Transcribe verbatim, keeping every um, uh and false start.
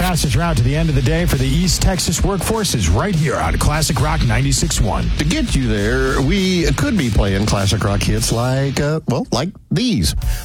fastest route to the end of the day for the East Texas workforce is right here on Classic Rock ninety-six point one. To get you there, we could be playing classic rock hits like, uh, well, like these.